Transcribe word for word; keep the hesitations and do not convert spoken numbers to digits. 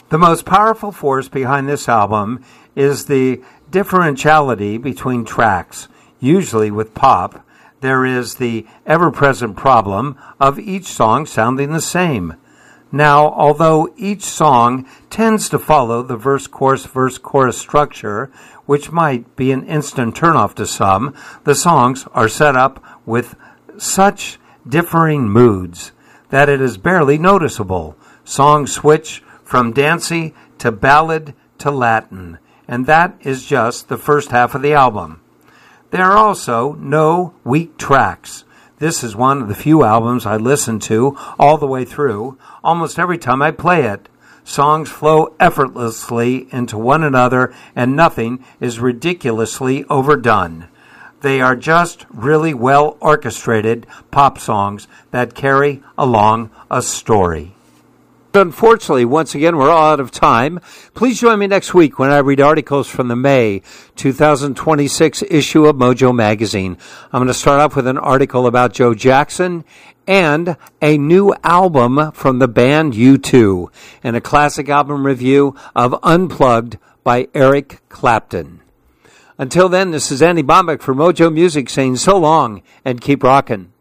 The most powerful force behind this album is the differentiality between tracks. Usually with pop, there is the ever-present problem of each song sounding the same. Now, although each song tends to follow the verse-chorus, verse-chorus structure, which might be an instant turnoff to some, the songs are set up with such differing moods that it is barely noticeable. Songs switch from dancey to ballad to Latin, and that is just the first half of the album. There are also no weak tracks. This is one of the few albums I listen to all the way through, almost every time I play it. Songs flow effortlessly into one another, and nothing is ridiculously overdone. They are just really well orchestrated pop songs that carry along a story. Unfortunately, once again, we're all out of time. Please join me next week when I read articles from the May twenty twenty-six issue of Mojo Magazine. I'm going to start off with an article about Joe Jackson and a new album from the band U two, and a classic album review of Unplugged by Eric Clapton. Until then, this is Andy Bombeck for Mojo Music saying so long and keep rockin'.